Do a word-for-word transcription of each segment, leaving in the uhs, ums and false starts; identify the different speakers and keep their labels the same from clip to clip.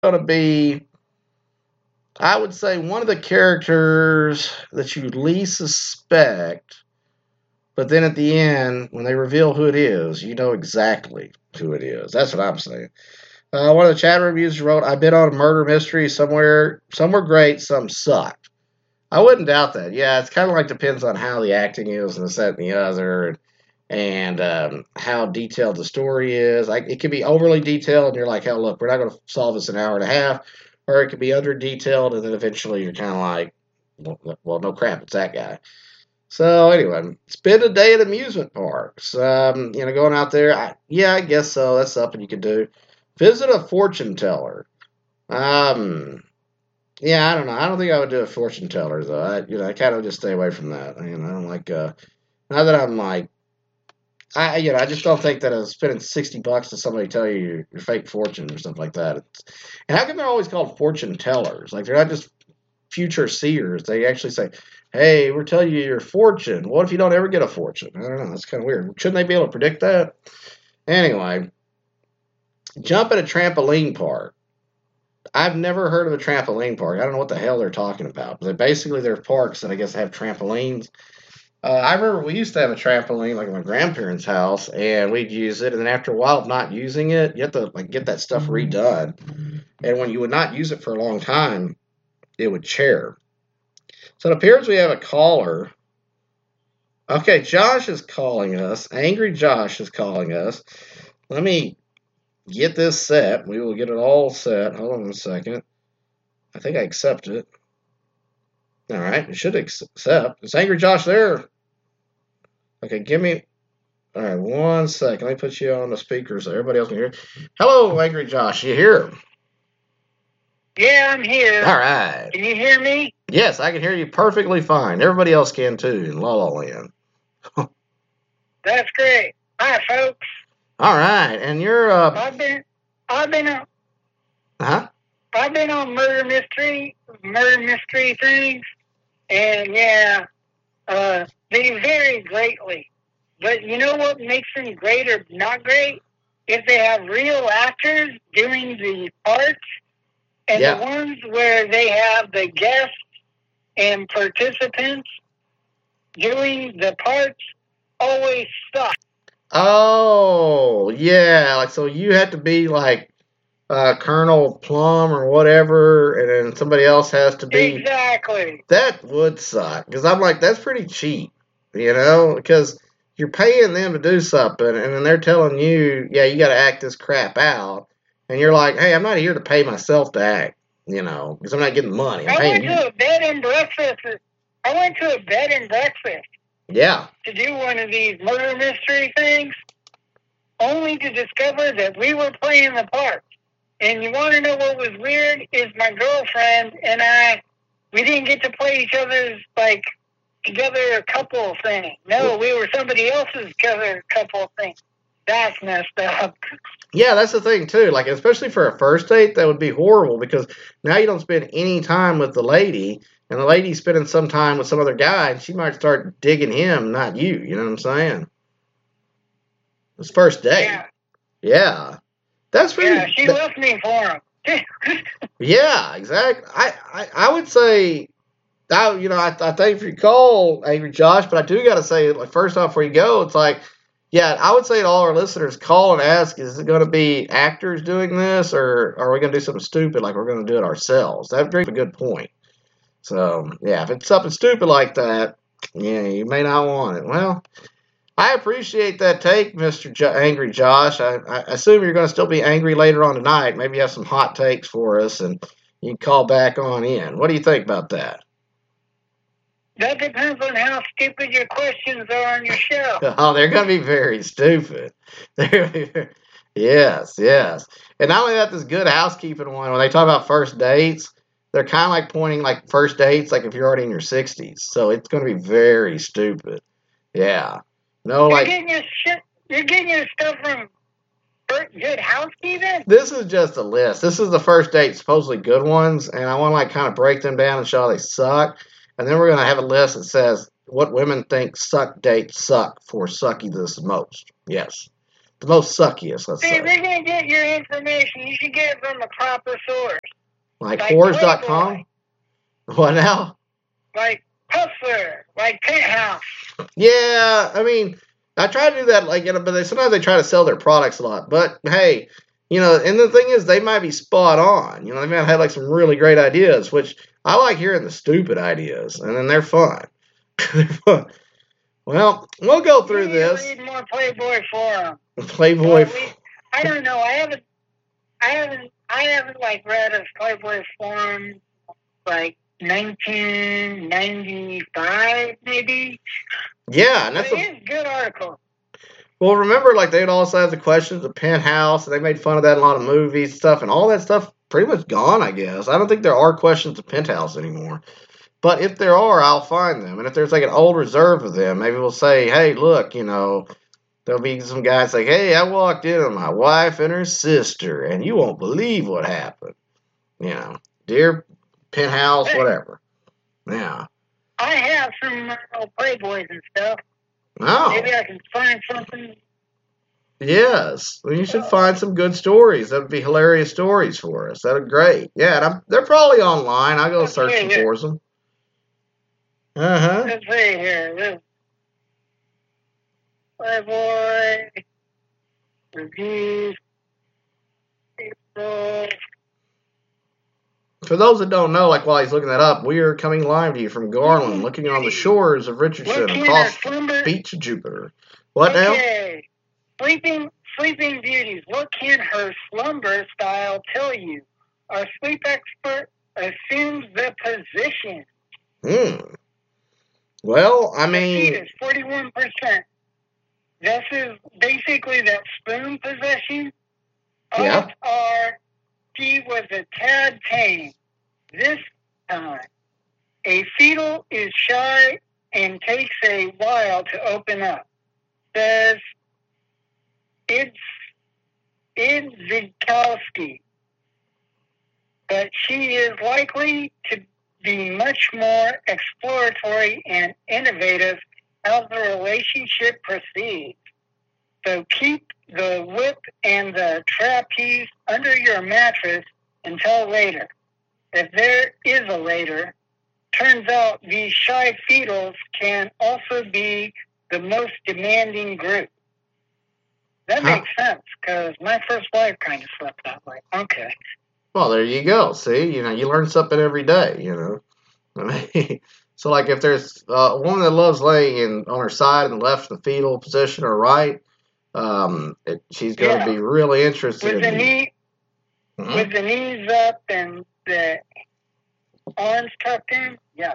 Speaker 1: going to be, I would say, one of the characters that you least suspect, but then at the end, when they reveal who it is, you know exactly who it is. That's what I'm saying. Uh, one of the chat reviews wrote, "I've been on a murder mystery somewhere. Some were great, some sucked." I wouldn't doubt that. Yeah, it's kind of like depends on how the acting is and this, that, and the other, and, and um, how detailed the story is. Like it could be overly detailed, and you're like, "Hell, look, we're not going to solve this in an hour and a half," or it could be under detailed, and then eventually you're kind of like, well, "Well, no crap, it's that guy." So anyway, spend a day at amusement parks. Um, you know, going out there. I, yeah, I guess so. That's something you could do. Visit a fortune teller. Um, yeah, I don't know. I don't think I would do a fortune teller though. I, you know, I kind of just stay away from that. I, you know, I don't like. Uh, not that I'm like. I, you know, I just don't think that uh, spending sixty bucks to somebody tell you your, your fake fortune or stuff like that. It's, and how come they're always called fortune tellers? Like they're not just future seers. They actually say, "Hey, we're telling you your fortune." What if you don't ever get a fortune? I don't know. That's kind of weird. Shouldn't they be able to predict that? Anyway, jump at a trampoline park. I've never heard of a trampoline park. I don't know what the hell they're talking about. But basically, they're parks that I guess have trampolines. Uh, I remember we used to have a trampoline like at my grandparents' house, and we'd use it. And then after a while of not using it, you have to like get that stuff redone. And when you would not use it for a long time, it would chair. So it appears we have a caller. Okay, Josh is calling us. Angry Josh is calling us. Let me get this set. We will get it all set. Hold on a second. I think I accept it. All right, it should accept. Is Angry Josh there? Okay, give me. All right, one second. Let me put you on the speaker so everybody else can hear. Hello, Angry Josh. You here?
Speaker 2: Yeah, I'm here.
Speaker 1: All right.
Speaker 2: Can you hear me?
Speaker 1: Yes, I can hear you perfectly fine. Everybody else can too in La La Land.
Speaker 2: That's great. Hi, folks.
Speaker 1: All right, and you're. Uh,
Speaker 2: I've been, I've been on.
Speaker 1: Huh?
Speaker 2: I've been on murder mystery, murder mystery things, and yeah, uh, they vary greatly. But you know what makes them great or not great? If they have real actors doing the parts, and
Speaker 1: Yeah.
Speaker 2: the ones where they have the guests and participants doing the parts always suck.
Speaker 1: Oh, yeah. Like so, you have to be like uh, Colonel Plum or whatever, and then somebody else has to be.
Speaker 2: Exactly.
Speaker 1: That would suck because I'm like, that's pretty cheap, you know, because you're paying them to do something, and then they're telling you, yeah, you got to act this crap out, and you're like, hey, I'm not here to pay myself to act, you know, because I'm not getting money. I'm
Speaker 2: I
Speaker 1: paying
Speaker 2: went
Speaker 1: you.
Speaker 2: to a bed and breakfast. I went to a bed and breakfast
Speaker 1: Yeah.
Speaker 2: to do one of these murder mystery things, only to discover that we were playing the part. And you want to know what was weird? Is my girlfriend and I, we didn't get to play each other's, like, together couple thing. No, we were somebody else's together couple thing. That's messed up.
Speaker 1: Yeah, that's the thing too. Like, especially for a first date, that would be horrible because now you don't spend any time with the lady, and the lady's spending some time with some other guy, and she might start digging him, not you. You know what I'm saying? It's first date.
Speaker 2: Yeah.
Speaker 1: Yeah. That's pretty.
Speaker 2: Yeah, she
Speaker 1: that-
Speaker 2: left me for him.
Speaker 1: yeah, exactly. I, I, I would say, I, you know, I, I thank you for your call, Angry Josh, but I do got to say, like, first off, before you go, it's like, yeah, I would say to all our listeners, call and ask, is it going to be actors doing this, or are we going to do something stupid like we're going to do it ourselves? That brings a good point. So, yeah, if it's something stupid like that, yeah, you may not want it. Well, I appreciate that take, Mister Jo- Angry Josh. I, I assume you're going to still be angry later on tonight. Maybe you have some hot takes for us, and you can call back on in. What do you think about that?
Speaker 2: That depends on how stupid your questions are on your show.
Speaker 1: Oh, they're going to be very stupid. They're, yes, yes. And not only that, this good housekeeping one, when they talk about first dates, they're kind of like pointing like first dates, like if you're already in your sixties. So it's going to be very stupid. Yeah. No,
Speaker 2: You're
Speaker 1: like
Speaker 2: getting your shit. You're getting your stuff from Good Housekeeping.
Speaker 1: this is just a list. This is the first date, supposedly good ones, and I want to like kind of break them down and show how they suck. And then we're going to have a list that says what women think suck dates suck for sucky this most. Yes. The most suckiest, let's
Speaker 2: See,
Speaker 1: say.
Speaker 2: if you're going to get your information, you should get it from a proper source.
Speaker 1: Like,
Speaker 2: Like
Speaker 1: whores dot com?
Speaker 2: Playboy.
Speaker 1: What now?
Speaker 2: Like Hustler. Like Penthouse.
Speaker 1: Yeah, I mean, I try to do that, like, you know, but they, sometimes they try to sell their products a lot. But, hey, you know, and the thing is, they might be spot on. You know, they might have, like, some really great ideas, which I like hearing the stupid ideas, and then they're fun. They're fun. Well, we'll go through
Speaker 2: You need
Speaker 1: this.
Speaker 2: to read more Playboy Forum.
Speaker 1: Playboy.
Speaker 2: Well, at least- I don't know. I haven't, I haven't, I haven't like read a Playboy Forum like nineteen ninety-five, maybe.
Speaker 1: Yeah, and
Speaker 2: But
Speaker 1: that's
Speaker 2: it
Speaker 1: a,
Speaker 2: is a good article.
Speaker 1: well, remember, like, they'd also have the questions of Penthouse, and they made fun of that in a lot of movies and stuff, and all that stuff pretty much gone, I guess. I don't think there are questions of Penthouse anymore. But if there are, I'll find them. And if there's like an old reserve of them, maybe we'll say, hey, look, you know, there'll be some guys like, hey, I walked in on my wife and her sister, and you won't believe what happened. You know, dear Penthouse,
Speaker 2: Hey.
Speaker 1: whatever. Yeah.
Speaker 2: I have some uh, old Playboys and stuff.
Speaker 1: Oh,
Speaker 2: Maybe I can find something.
Speaker 1: yes. Well, you should find some good stories. That would be hilarious stories for us. That'd be great. Yeah, and I'm, they're probably online. I'll go
Speaker 2: Let's see
Speaker 1: searching
Speaker 2: here.
Speaker 1: for them. Uh-huh.
Speaker 2: Let's see here. This Playboy reviews. April.
Speaker 1: For those that don't know, like while he's looking that up, we are coming live to you from Garland, looking on the shores of Richardson
Speaker 2: What can
Speaker 1: across
Speaker 2: a slumber?
Speaker 1: the beach of Jupiter. What now?
Speaker 2: Okay. Sleeping, sleeping beauties. What can her slumber style tell you? Our sleep expert assumes the position.
Speaker 1: Hmm. Well, I
Speaker 2: The
Speaker 1: mean,
Speaker 2: fetus, forty-one percent. This is basically that spoon possession.
Speaker 1: Yeah.
Speaker 2: Odds are she was a tad tame. This time, a fetal is shy and takes a while to open up. Says it's Idzikowski. But she is likely to be much more exploratory and innovative as the relationship proceeds. So keep the whip and the trapeze under your mattress until later. If there is a later, turns out these shy fetals can also be the most demanding group. That
Speaker 1: Huh.
Speaker 2: makes sense, because my first wife kind of slept that way. Okay.
Speaker 1: well, there you go. See, you know, you learn something every day, you know. I mean, so like if there's uh, a woman that loves laying in, on her side and left in the fetal position or right, um, it, she's going to
Speaker 2: Yeah.
Speaker 1: be really interested
Speaker 2: With
Speaker 1: in
Speaker 2: the
Speaker 1: the,
Speaker 2: knee,
Speaker 1: Mhm.
Speaker 2: with the knees up and the arms tucked in, yeah.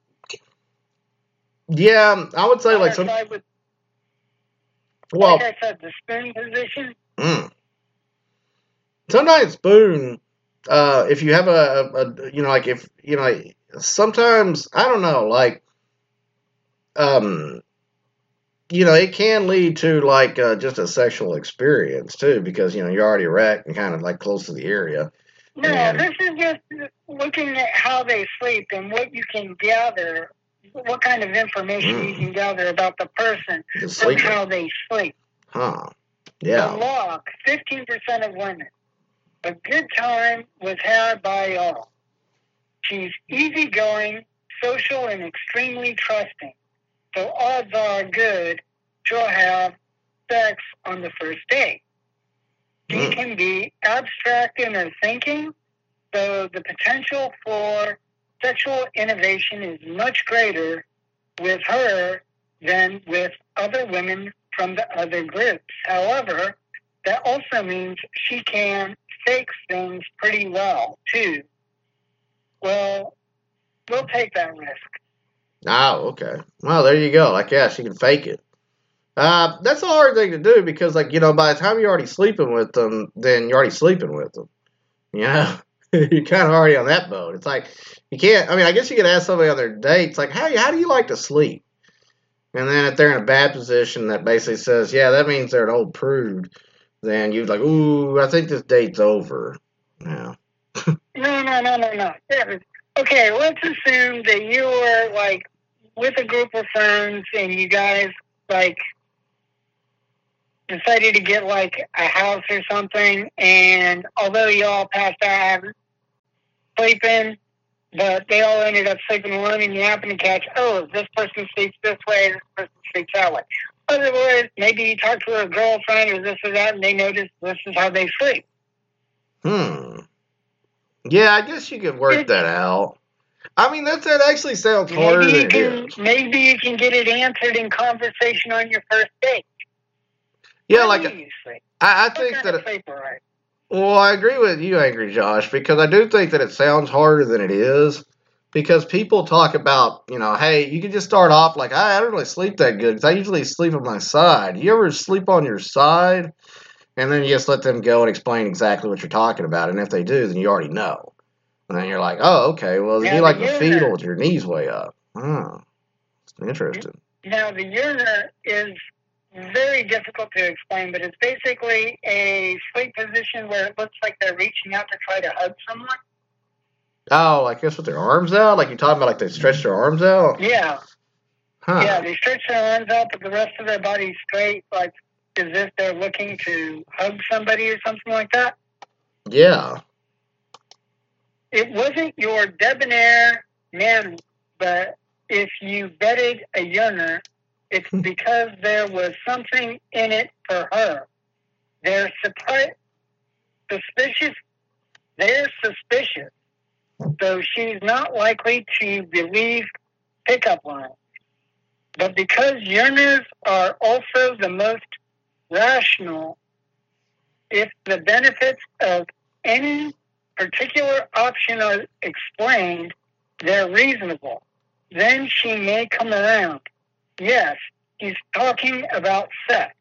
Speaker 1: Yeah, I would say
Speaker 2: On
Speaker 1: like
Speaker 2: her
Speaker 1: some.
Speaker 2: side with,
Speaker 1: Well,
Speaker 2: like I said, the spoon position.
Speaker 1: mm. Sometimes spoon. Uh, if you have a, a, a, you know, like if you know, sometimes I don't know, like, um, you know, it can lead to like uh, just a sexual experience too, because you know you're already erect and kind of like close to the area.
Speaker 2: No,
Speaker 1: And-
Speaker 2: this is just looking at how they sleep and what you can gather, what kind of information
Speaker 1: Mm.
Speaker 2: you can gather about the person
Speaker 1: The
Speaker 2: from
Speaker 1: sleeping,
Speaker 2: how they sleep.
Speaker 1: huh?
Speaker 2: The
Speaker 1: Yeah.
Speaker 2: log, fifteen percent of women. A good time was had by all. She's easygoing, social, and extremely trusting. So odds are good she'll have sex on the first date. She
Speaker 1: Mm.
Speaker 2: can be abstract in her thinking, so the potential for sexual innovation is much greater with her than with other women from the other groups. However, that also means she can fake things pretty well, too. Well, we'll take that risk.
Speaker 1: Oh, okay. Well, there you go. Like, yeah, she can fake it. Uh, that's a hard thing to do because, like, you know, by the time you're already sleeping with them, then you're already sleeping with them. You know, you're kind of already on that boat. It's like you can't. I mean, I guess you could ask somebody on their dates, like, how how do you like to sleep? And then if they're in a bad position that basically says, yeah, that means they're an old prude, then you're like, ooh, I think this date's over. Yeah.
Speaker 2: No, no, no, no, no. Yeah. Okay, let's assume that you were, like, with a group of friends and you guys, like, decided to get like a house or something, and although you all passed out sleeping, but they all ended up sleeping alone, and you happen to catch, oh, this person sleeps this way, this person sleeps that way. Otherwise, maybe you talk to a girlfriend or this or that, and they notice this is how they sleep.
Speaker 1: Hmm. Yeah, I guess you could work
Speaker 2: It-
Speaker 1: that out. I mean, that that actually sounds
Speaker 2: Maybe
Speaker 1: harder
Speaker 2: you
Speaker 1: than it
Speaker 2: can
Speaker 1: is.
Speaker 2: maybe you can get it answered in conversation on your first date.
Speaker 1: Yeah,
Speaker 2: How
Speaker 1: like
Speaker 2: do you sleep?
Speaker 1: I, I
Speaker 2: What
Speaker 1: think
Speaker 2: kind
Speaker 1: that.
Speaker 2: of sleep are right?
Speaker 1: Well, I agree with you, Angry Josh, because I do think that it sounds harder than it is. Because people talk about, you know, hey, you can just start off like, I, I don't really sleep that good because I usually sleep on my side. You ever sleep on your side? And then you just let them go and explain exactly what you're talking about. And if they do, then you already know. And then you're like, oh, okay, well,
Speaker 2: Now,
Speaker 1: you
Speaker 2: the
Speaker 1: like the fetal
Speaker 2: urinal.
Speaker 1: with your knees way up. Oh, interesting.
Speaker 2: Now, the urinal is very difficult to explain, but it's basically a sleep position where it looks like they're reaching out to try to hug someone.
Speaker 1: Oh, I guess with their arms out? Like you're talking about like they stretch their arms out?
Speaker 2: Yeah,
Speaker 1: Huh.
Speaker 2: yeah, they stretch their arms out, but the rest of their body's straight, like as if they're looking to hug somebody or something like that.
Speaker 1: Yeah.
Speaker 2: It wasn't your debonair man, but if you betted a urinal, it's because there was something in it for her. They're surpri- suspicious. They're suspicious. So she's not likely to believe pickup lines. But because urinals are also the most rational, if the benefits of any particular option are explained, they're reasonable. Then she may come around. Yes, he's talking about sex.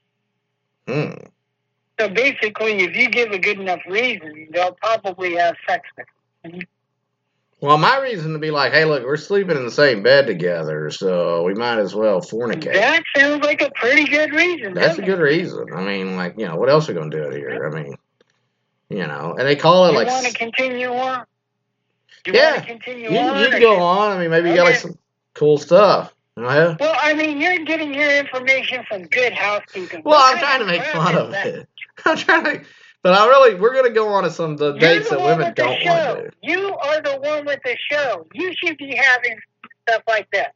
Speaker 1: Hmm.
Speaker 2: So basically, if you give a good enough reason, they'll probably have sex with you.
Speaker 1: Well, my reason to be like, hey, look, we're sleeping in the same bed together, so we might as well fornicate.
Speaker 2: That sounds like a pretty good reason.
Speaker 1: That's a
Speaker 2: doesn't
Speaker 1: good
Speaker 2: it?
Speaker 1: reason. I mean, like, you know, what else are we going to do it here? I mean, you know, and they call it
Speaker 2: You
Speaker 1: like,
Speaker 2: want to
Speaker 1: s-
Speaker 2: continue on? You
Speaker 1: yeah,
Speaker 2: want to continue
Speaker 1: you,
Speaker 2: on?
Speaker 1: you
Speaker 2: or
Speaker 1: can go
Speaker 2: should-
Speaker 1: on. I mean, maybe you got like
Speaker 2: Okay.
Speaker 1: some cool stuff. You know?
Speaker 2: Well, I mean, you're getting your information from Good Housekeeping.
Speaker 1: Well,
Speaker 2: What
Speaker 1: I'm
Speaker 2: kind
Speaker 1: trying to make
Speaker 2: crap
Speaker 1: fun
Speaker 2: is
Speaker 1: of
Speaker 2: that?
Speaker 1: it. I'm trying to, but I really, we're going to go on to some of the
Speaker 2: You're
Speaker 1: dates
Speaker 2: the
Speaker 1: that
Speaker 2: one
Speaker 1: women
Speaker 2: with the
Speaker 1: don't want
Speaker 2: show.
Speaker 1: to do.
Speaker 2: You are the one with the show. You should be having stuff like that.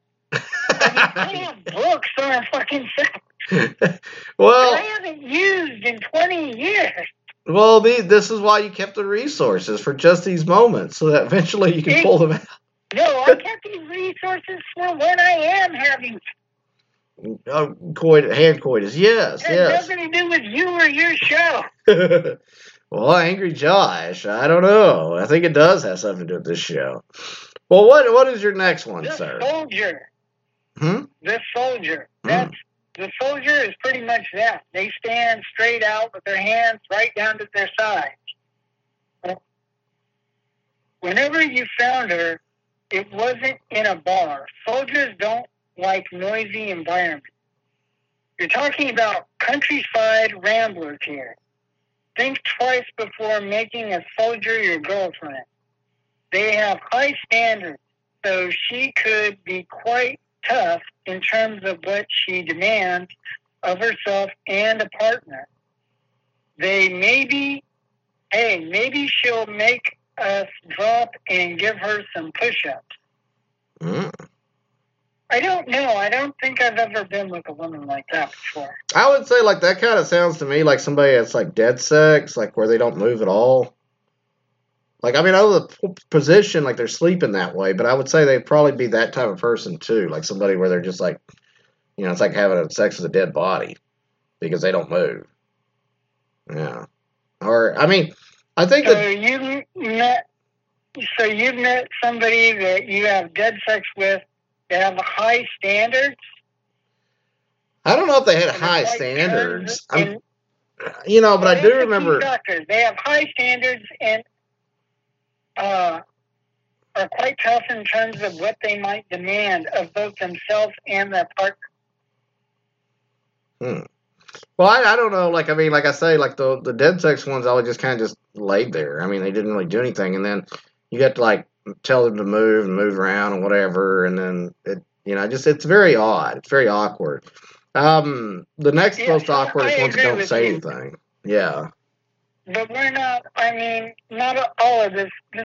Speaker 2: I mean, I have books on fucking sex that
Speaker 1: well,
Speaker 2: I haven't used in twenty years.
Speaker 1: well, the, this is why you kept the resources for just these moments, so that eventually you can pull them out.
Speaker 2: No, I kept these resources for when I am having.
Speaker 1: Oh, coitus, hand coitus, yes,
Speaker 2: It has
Speaker 1: yes.
Speaker 2: nothing to do with you or your show.
Speaker 1: Well, Angry Josh, I don't know. I think it does have something to do with this show. Well, what what is your next one,
Speaker 2: The
Speaker 1: sir?
Speaker 2: soldier.
Speaker 1: Hmm?
Speaker 2: The soldier.
Speaker 1: Hmm.
Speaker 2: That's the soldier is pretty much that. They stand straight out with their hands right down to their sides. Whenever you found her, it wasn't in a bar. Soldiers don't like noisy environments. You're talking about countryside ramblers here. Think twice before making a soldier your girlfriend. They have high standards, so she could be quite tough in terms of what she demands of herself and a partner. They maybe, hey, maybe she'll make us drop and give her some push-ups.
Speaker 1: Mm.
Speaker 2: I don't know. I don't think I've ever been with a woman like that before.
Speaker 1: I would say like that kind of sounds to me like somebody that's like dead sex, like where they don't move at all. Like I mean, I know the p- position, like they're sleeping that way, but I would say they'd probably be that type of person too, like somebody where they're just like, you know, it's like having a sex with a dead body because they don't move. Yeah. Or I mean, I think
Speaker 2: So
Speaker 1: that
Speaker 2: you met, so you met somebody that you have dead sex with that have high standards.
Speaker 1: I don't know if they had
Speaker 2: and
Speaker 1: high
Speaker 2: it's like
Speaker 1: standards.
Speaker 2: terms
Speaker 1: I'm,
Speaker 2: and-
Speaker 1: you know, but I
Speaker 2: Well,
Speaker 1: do
Speaker 2: that's a key
Speaker 1: remember.
Speaker 2: factor. They have high standards and uh, are quite tough in terms of what they might demand of both themselves and their partner.
Speaker 1: Hmm. Well, I, I don't know. Like, I mean, like I say, like the the dead sex ones, I was just kind of just laid there. I mean, they didn't really do anything, and then you got to like tell them to move and move around and whatever, and then it, you know, just it's very odd. It's very awkward. Um, the next
Speaker 2: Yes,
Speaker 1: most
Speaker 2: I,
Speaker 1: awkward
Speaker 2: I
Speaker 1: is ones that
Speaker 2: agree
Speaker 1: don't
Speaker 2: with
Speaker 1: say
Speaker 2: you.
Speaker 1: anything. Yeah.
Speaker 2: But we're not, I mean, not all of this. this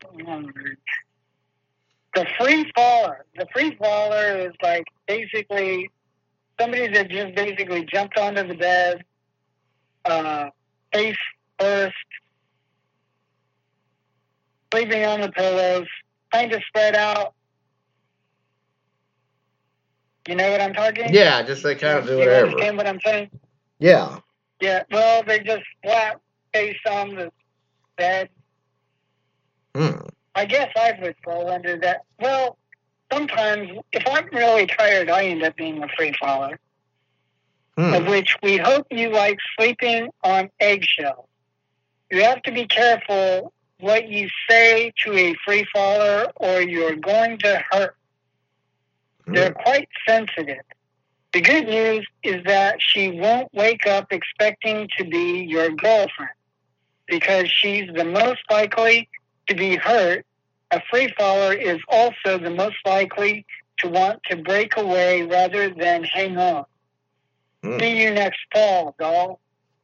Speaker 2: the free faller. The free faller is like basically somebody that just basically jumped onto the bed, uh, face first, sleeping on the pillows, kind of spread out. You know what I'm talking?
Speaker 1: Yeah, just they kind of do
Speaker 2: You
Speaker 1: whatever.
Speaker 2: understand what I'm saying?
Speaker 1: Yeah.
Speaker 2: Yeah, well, they just flat face on the bed.
Speaker 1: Hmm.
Speaker 2: I guess I would fall under that. Well, sometimes if I'm really tired, I end up being a free faller.
Speaker 1: Hmm.
Speaker 2: Of which we hope you like sleeping on eggshells. You have to be careful what you say to a free faller or you're going to hurt.
Speaker 1: Hmm.
Speaker 2: They're quite sensitive. The good news is that she won't wake up expecting to be your girlfriend because she's the most likely to be hurt. A free faller is also the most likely to want to break away rather than hang on.
Speaker 1: Hmm.
Speaker 2: See you next fall, doll.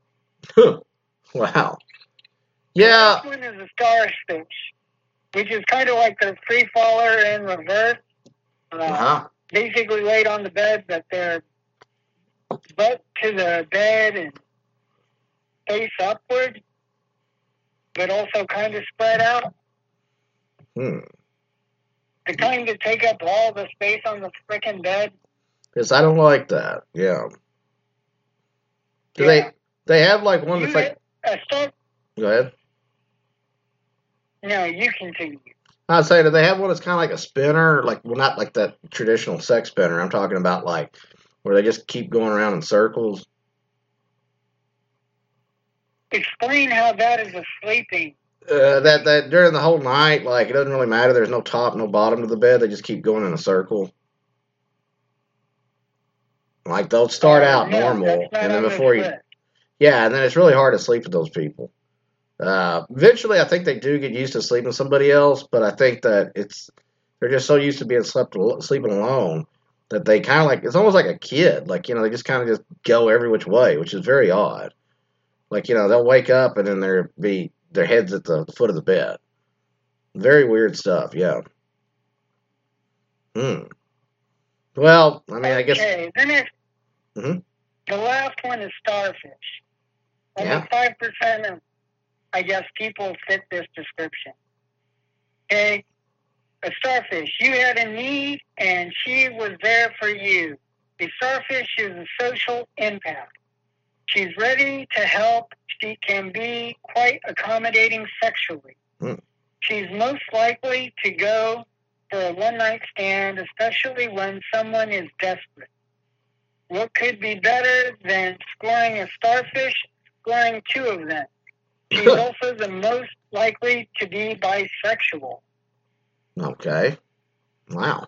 Speaker 1: Wow.
Speaker 2: The
Speaker 1: Yeah.
Speaker 2: last one is a starfish, which is kind of like the free faller in reverse. Uh,
Speaker 1: Uh-huh.
Speaker 2: Basically laid on the bed, but they're butt to the bed and face upward, but also kind of spread out.
Speaker 1: Hmm.
Speaker 2: The kind that take up all the space on the frickin' bed.
Speaker 1: Because I don't like that. Yeah. Do
Speaker 2: Yeah.
Speaker 1: they they have like one
Speaker 2: You
Speaker 1: that's like
Speaker 2: a star-
Speaker 1: go ahead.
Speaker 2: No, you continue.
Speaker 1: I'd say do they have one that's kinda like a spinner? Like well not like that traditional sex spinner. I'm talking about like where they just keep going around in circles.
Speaker 2: Explain how that is a sleeping.
Speaker 1: Uh, that that during the whole night, like it doesn't really matter. There's no top, no bottom to the bed. They just keep going in a circle. Like they'll start
Speaker 2: Oh,
Speaker 1: out
Speaker 2: no,
Speaker 1: normal,
Speaker 2: that's not
Speaker 1: and then
Speaker 2: on
Speaker 1: before
Speaker 2: this
Speaker 1: you,
Speaker 2: list.
Speaker 1: yeah, and then it's really hard to sleep with those people. Uh, eventually, I think they do get used to sleeping with somebody else, but I think that it's they're just so used to being slept sleeping alone that they kind of like it's almost like a kid. Like you know, they just kind of just go every which way, which is very odd. Like you know, they'll wake up and then there be their heads at the foot of the bed. Very weird stuff. Yeah. Hmm. Well, I mean, I guess.
Speaker 2: Okay, then it's,
Speaker 1: Mhm.
Speaker 2: the last one is starfish. Only
Speaker 1: Yeah.
Speaker 2: five percent of, I guess, people fit this description. Okay, a starfish. You had a need, and she was there for you. A starfish is a social empath. She's ready to help. She can be quite accommodating sexually.
Speaker 1: Hmm.
Speaker 2: She's most likely to go for a one-night stand, especially when someone is desperate. What could be better than scoring a starfish? Scoring two of them. She's also the most likely to be bisexual.
Speaker 1: Okay. Wow.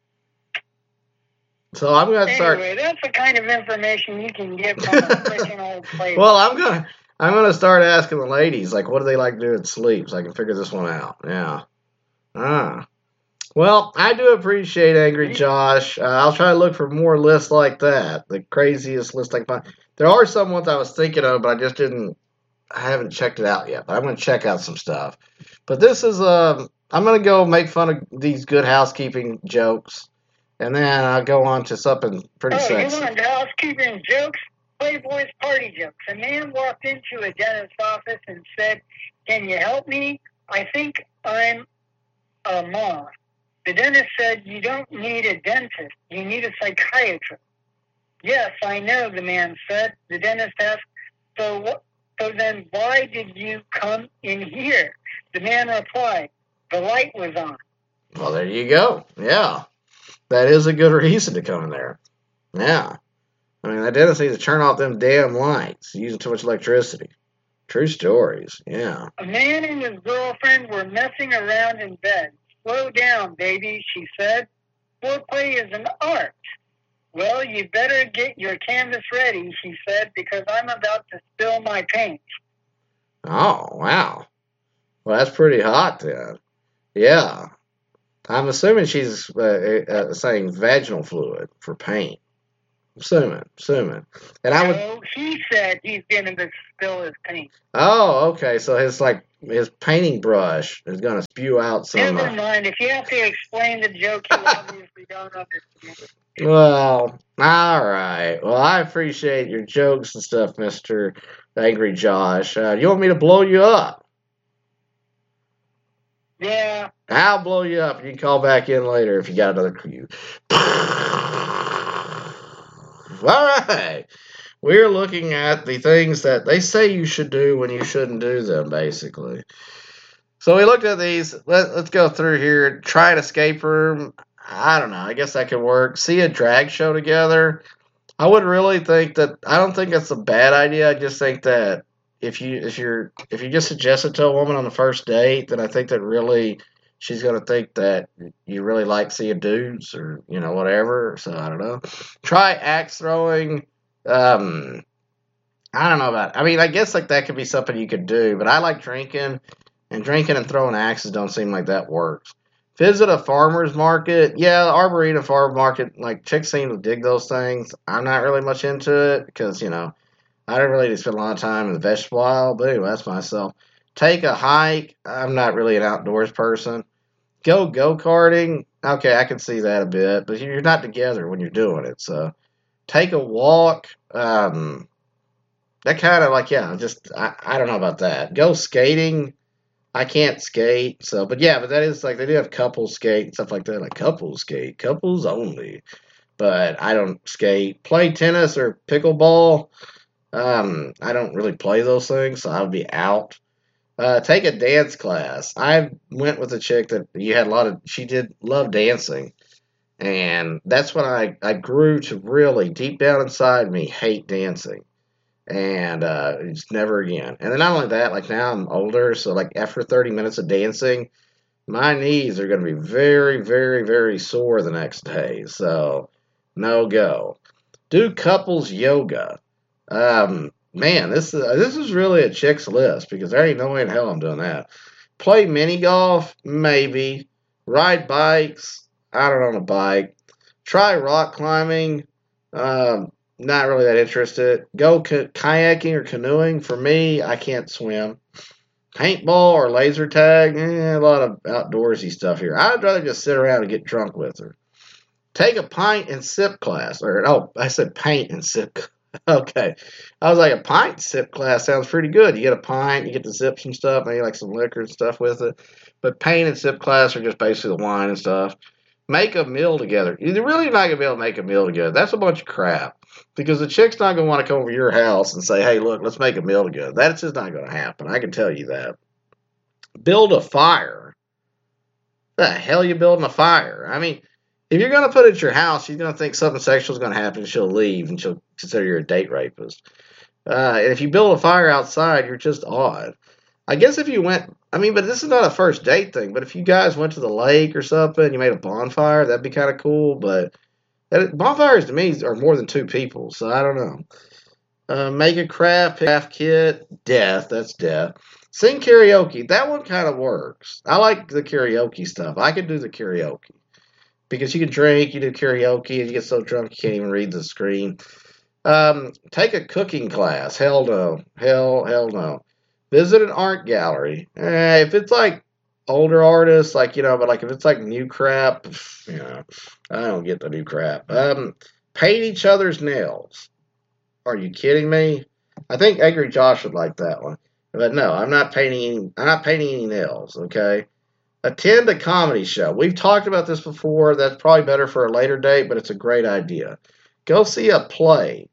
Speaker 1: So I'm gonna start.
Speaker 2: Anyway, that's the kind of information you can get from a freaking old playbook.
Speaker 1: Well, I'm gonna I'm gonna start asking the ladies like, what do they like to do in sleep, so I can figure this one out. Yeah. Ah. Well, I do appreciate Angry Josh. Uh, I'll try to look for more lists like that. The craziest list I can find. There are some ones I was thinking of, but I just didn't. I haven't checked it out yet. But I'm gonna check out some stuff. But this is um. I'm gonna go make fun of these good housekeeping jokes, and then I'll go on to something pretty
Speaker 2: Oh,
Speaker 1: sexy.
Speaker 2: you want housekeeping jokes? Playboy's party jokes. A man walked into a dentist's office and said, "Can you help me? I think I'm a moth." The dentist said, "You don't need a dentist. You need a psychiatrist." "Yes, I know," the man said. The dentist asked, "So what? So then why did you come in here?" The man replied, "The light was on."
Speaker 1: Well, there you go. Yeah. That is a good reason to come in there. Yeah. I mean, that dentist needs to turn off them damn lights. Using too much electricity. True stories. Yeah.
Speaker 2: A man and his girlfriend were messing around in bed. "Slow down, baby," she said. "Foreplay is an art." "Well, you better get your canvas ready," she said, "because I'm about to spill my paint."
Speaker 1: Oh, wow. Well, that's pretty hot then. Yeah. I'm assuming she's uh, uh, saying vaginal fluid for paint. Assuming, assuming. And I would.
Speaker 2: No, he said he's going to spill his paint.
Speaker 1: Oh, okay. So his like his painting brush is gonna spew out some.
Speaker 2: Never
Speaker 1: Uh,
Speaker 2: mind. If you have to explain the joke, you obviously don't understand.
Speaker 1: well, all right. Well, I appreciate your jokes and stuff, Mister Angry Josh. Uh, you want me to blow you up?
Speaker 2: Yeah.
Speaker 1: I'll blow you up. You can call back in later if you got another cue. All right. We're looking at the things that they say you should do when you shouldn't do them, basically. So we looked at these. Let, let's go through here. Try an escape room. I don't know. I guess that could work. See a drag show together. I would really think that. I don't think that's a bad idea. I just think that if you if you're if you just suggest it to a woman on the first date, then I think that really she's gonna think that you really like seeing dudes or you know whatever. So I don't know. Try axe throwing. Um, I don't know about. I mean, I guess like that could be something you could do, but I like drinking, and drinking and throwing axes don't seem like that works. Visit a farmer's market. Yeah, the Arboretum Farm Market. Like chicks seem to dig those things. I'm not really much into it because you know I don't really spend a lot of time in the vegetable aisle. But anyway, that's myself. Take a hike. I'm not really an outdoors person. Go go karting. Okay, I can see that a bit, but you're not together when you're doing it, so. Take a walk. Um, that kind of like, yeah, just, I, I don't know about that. Go skating. I can't skate. So, but yeah, but that is like, they do have couples skate and stuff like that. Like couples skate, couples only. But I don't skate. Play tennis or pickleball. Um, I don't really play those things, so I would be out. Uh, take a dance class. I went with a chick that you had a lot of, she did love dancing. And that's when I, I grew to really, deep down inside me, hate dancing. And uh, it's never again. And then not only that, like now I'm older, so like after thirty minutes of dancing, my knees are going to be very, very, very sore the next day. So no go. Do couples yoga. Um, man, this is, this is really a chick's list because there ain't no way in hell I'm doing that. Play mini golf? Maybe. Ride bikes? I don't own a bike. Try rock climbing. Um, not really that interested. Go k- kayaking or canoeing. For me, I can't swim. Paintball or laser tag. Eh, a lot of outdoorsy stuff here. I'd rather just sit around and get drunk with her. Take a pint and sip class. Or oh, I said paint and sip. Okay, I was like a pint sip class sounds pretty good. You get a pint, you get to sip some stuff, maybe like some liquor and stuff with it. But paint and sip class are just basically the wine and stuff. Make a meal together. You're really not going to be able to make a meal together. That's a bunch of crap. Because the chick's not going to want to come over to your house and say, hey, look, let's make a meal together. That's just not going to happen. I can tell you that. Build a fire. The hell you building a fire? I mean, if you're going to put it at your house, she's going to think something sexual is going to happen and she'll leave and she'll consider you a date rapist. Uh, and if you build a fire outside, you're just odd. I guess if you went, I mean, but this is not a first date thing, but if you guys went to the lake or something and you made a bonfire, that'd be kind of cool, but that, bonfires to me are more than two people, so I don't know. Uh, make a craft, craft kit, death, that's death. Sing karaoke, that one kind of works. I like the karaoke stuff. I could do the karaoke. Because you can drink, you do karaoke, and you get so drunk you can't even read the screen. Um, take a cooking class, hell no. Hell, hell no. Visit an art gallery. Eh, if it's like older artists, like, you know, but like if it's like new crap, you know, I don't get the new crap. Um, paint each other's nails. Are you kidding me? I think Angry Josh would like that one. But no, I'm not painting, I'm not painting any nails, okay? Attend a comedy show. We've talked about this before. That's probably better for a later date, but it's a great idea. Go see a play.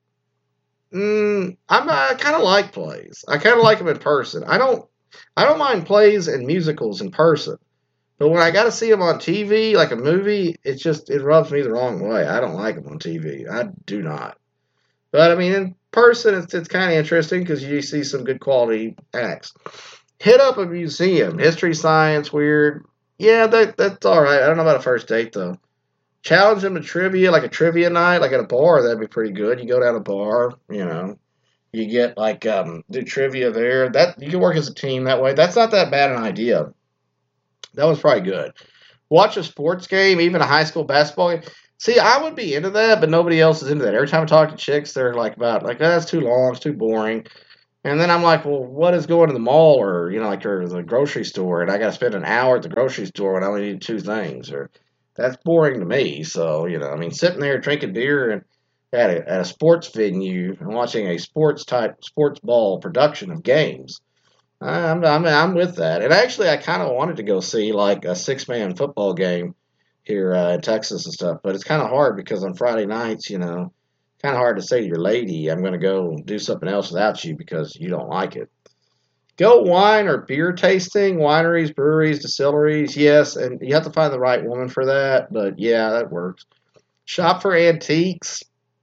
Speaker 1: Mm, I'm, I kind of like plays. I kind of like them in person. I don't. I don't mind plays and musicals in person, but when I got to see them on T V, like a movie, it's just it rubs me the wrong way. I don't like them on T V. I do not. But I mean, in person, it's it's kind of interesting because you see some good quality acts. Hit up a museum, history, science, weird. Yeah, that that's all right. I don't know about a first date though. Challenge them to trivia, like a trivia night, like at a bar. That'd be pretty good. You go down a bar, you know, you get like um, do trivia there. That you can work as a team that way. That's not that bad an idea. That was probably good. Watch a sports game, even a high school basketball game. See, I would be into that, but nobody else is into that. Every time I talk to chicks, they're like about like oh, that's too long, it's too boring. And then I'm like, well, what is going to the mall or you know like or the grocery store, and I got to spend an hour at the grocery store when I only need two things, or that's boring to me. So you know, I mean, sitting there drinking beer and at a, at a sports venue and watching a sports type sports ball production of games. I'm I'm I'm with that. And actually, I kind of wanted to go see like a six man football game here uh, in Texas and stuff, but it's kind of hard because on Friday nights, you know, kind of hard to say to your lady, I'm going to go do something else without you because you don't like it. Go wine or beer tasting, wineries, breweries, distilleries, yes, and you have to find the right woman for that, but yeah, that works. Shop for antiques.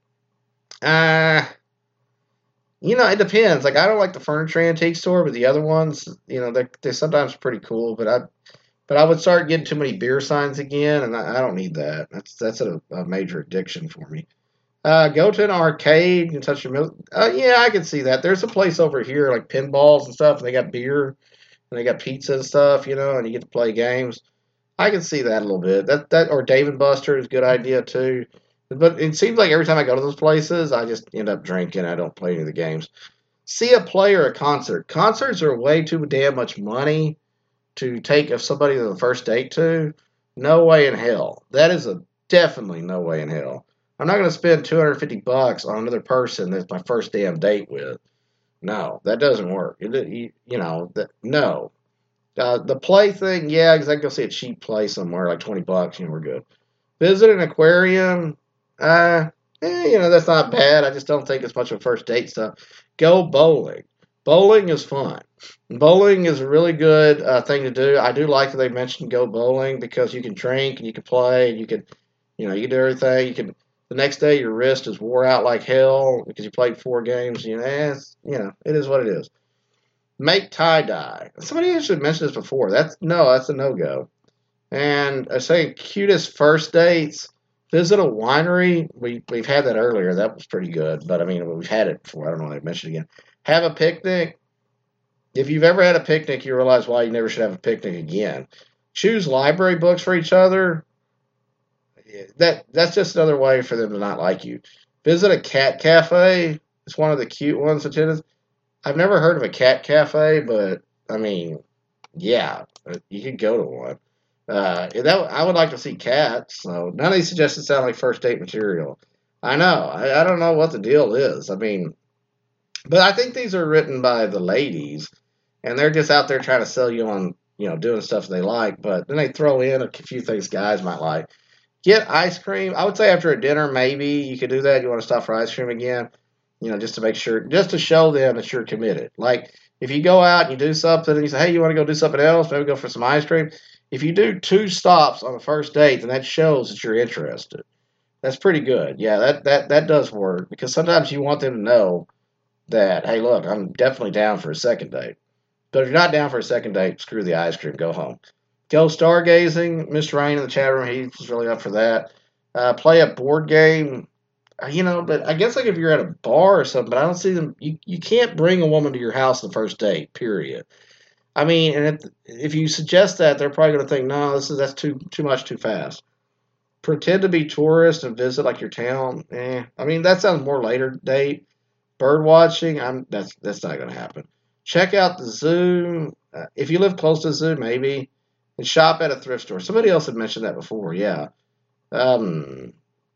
Speaker 1: Uh, you know, it depends. Like, I don't like the furniture antique store, but the other ones, you know, they're, they're sometimes pretty cool, but I but I would start getting too many beer signs again, and I, I don't need that. That's that's a, a major addiction for me. Uh, go to an arcade and touch your milk. Uh, yeah, I can see that. There's a place over here like pinballs and stuff, and they got beer and they got pizza and stuff, you know, and you get to play games. I can see that a little bit. That that or Dave and Buster is a good idea too. But it seems like every time I go to those places, I just end up drinking. I don't play any of the games. See a play or a concert. Concerts are way too damn much money to take of somebody to the first date to. No way in hell. That is a definitely no way in hell. I'm not going to spend two hundred fifty bucks on another person that's my first damn date with. No, that doesn't work. It, you, you know, that, no. Uh, the play thing, yeah, because I can go see a cheap play somewhere, like twenty bucks, you know, we're good. Visit an aquarium, uh, eh, you know, that's not bad. I just don't think it's much of a first date stuff. Go bowling. Bowling is fun. Bowling is a really good uh, thing to do. I do like that they mentioned go bowling because you can drink and you can play and you can, you know, you can do everything. You can. The next day your wrist is wore out like hell because you played four games. You know, eh, it's, you know, it is what it is. Make tie dye. Somebody actually mentioned this before. That's no, that's a no go. And I say cutest first dates. Visit a winery. We we've had that earlier. That was pretty good. But I mean, we've had it before. I don't know why I mentioned it again. Have a picnic. If you've ever had a picnic, you realize why you never should have a picnic again. Choose library books for each other. That that's just another way for them to not like you. Visit a cat cafe. It's one of the cute ones that it is. I've never heard of a cat cafe, but I mean, yeah, you could go to one. Uh, that I would like to see cats. So none of these suggestions sound like first date material. I know. I, I don't know what the deal is. I mean, but I think these are written by the ladies, and they're just out there trying to sell you on, you know, doing stuff they like. But then they throw in a few things guys might like. Get ice cream. I would say after a dinner, maybe you could do that. You want to stop for ice cream again, you know, just to make sure, just to show them that you're committed. Like if you go out and you do something and you say, hey, you want to go do something else? Maybe go for some ice cream. If you do two stops on the first date, then that shows that you're interested. That's pretty good. Yeah, that, that, that does work because sometimes you want them to know that, hey, look, I'm definitely down for a second date. But if you're not down for a second date, screw the ice cream, go home. Go stargazing. Mister Rain in the chat room, he's really up for that. Uh, play a board game. You know, but I guess like if you're at a bar or something, but I don't see them. You, you can't bring a woman to your house on the first date, period. I mean, and if, if you suggest that, they're probably going to think, no, this is that's too too much too fast. Pretend to be tourist and visit like your town. Eh. I mean, that sounds more later date. Bird watching, I'm that's that's not going to happen. Check out the zoo. Uh, if you live close to the zoo, maybe. And shop at a thrift store. Somebody else had mentioned that before, yeah. Um,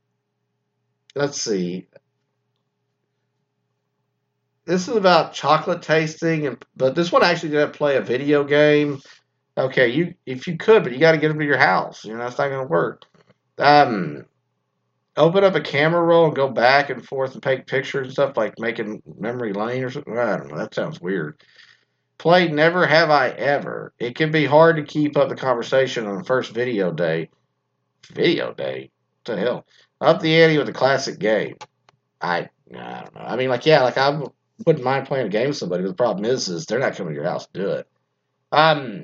Speaker 1: let's see. This is about chocolate tasting, and but this one actually did play a video game. Okay, you if you could, but you got to get them to your house. You know, that's not going to work. Um, open up a camera roll and go back and forth and take pictures and stuff like making memory lane or something. I don't know. That sounds weird. Play Never Have I Ever. It can be hard to keep up the conversation on the first video date. Video date? What the hell? Up the ante with a classic game. I, I don't know. I mean, like, yeah, like I wouldn't mind playing a game with somebody, but the problem is, is they're not coming to your house to do it. Um,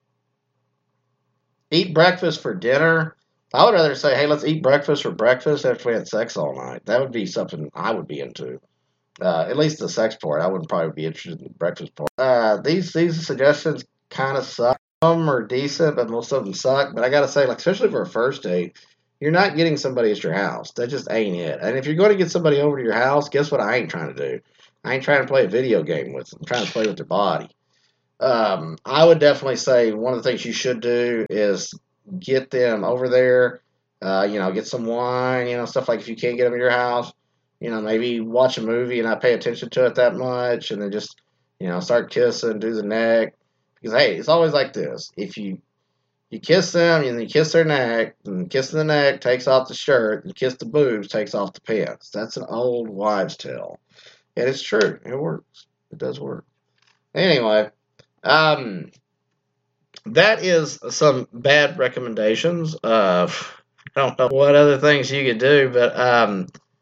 Speaker 1: eat breakfast for dinner. I would rather say, hey, let's eat breakfast for breakfast after we had sex all night. That would be something I would be into. Uh, at least the sex part. I wouldn't probably be interested in the breakfast part. Uh, these these suggestions kind of suck. Some are decent, but most of them suck. But I gotta say, like especially for a first date, you're not getting somebody at your house. That just ain't it. And if you're going to get somebody over to your house, guess what I ain't trying to do? I ain't trying to play a video game with them. I'm trying to play with their body. Um, I would definitely say one of the things you should do is get them over there, uh, you know, get some wine, you know, stuff like if you can't get them at your house, you know, maybe watch a movie and not pay attention to it that much, and then just, you know, start kissing, do the neck. Because, hey, it's always like this. If you you kiss them, and you kiss their neck, and kissing the neck takes off the shirt, and kiss the boobs takes off the pants. That's an old wives' tale. And it's true. It works. It does work. Anyway, um, that is some bad recommendations. Uh, I don't know what other things you could do, but um,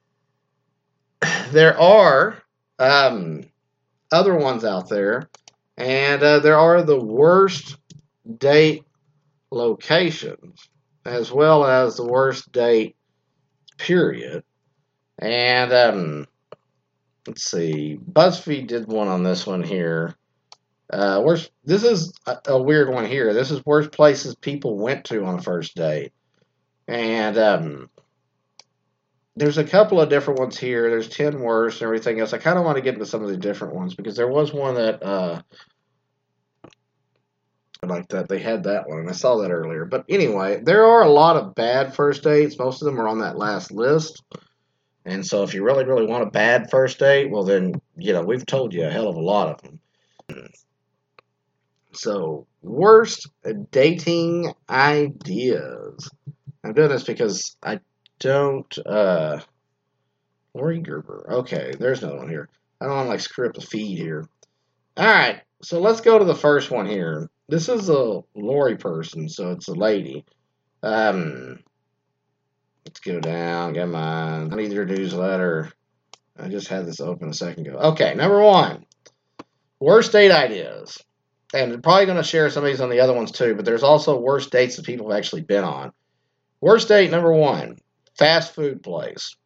Speaker 1: there are um, other ones out there, and uh, there are the worst date locations as well as the worst date period. And um, let's see, BuzzFeed did one on this one here. Uh, worst, this is a, a weird one here. This is worst places people went to on a first date. And um, there's a couple of different ones here. There's ten worst and everything else. I kind of want to get into some of the different ones because there was one that uh, like that. They had that one. I saw that earlier. But anyway, there are a lot of bad first dates. Most of them are on that last list. And so if you really, really want a bad first date, well then, you know, we've told you a hell of a lot of them. So, worst dating ideas. I'm doing this because I don't, uh, Lori Gerber. Okay, there's another one here. I don't want to, like, screw up the feed here. Alright, so let's go to the first one here. This is a Lori person, so it's a lady. Um, let's go down, get mine. I need your newsletter. I just had this open a second ago. Okay, number one. Worst date ideas. And I'm probably going to share some of these on the other ones too, but there's also worst dates that people have actually been on. Worst date number one, fast food place.